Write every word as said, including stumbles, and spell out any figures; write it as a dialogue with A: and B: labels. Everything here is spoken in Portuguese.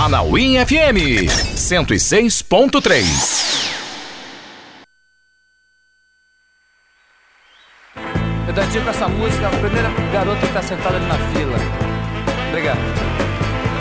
A: Anauim F M cento e seis ponto três.
B: Eu danço com essa música, a primeira garota que tá sentada ali na fila. Obrigado.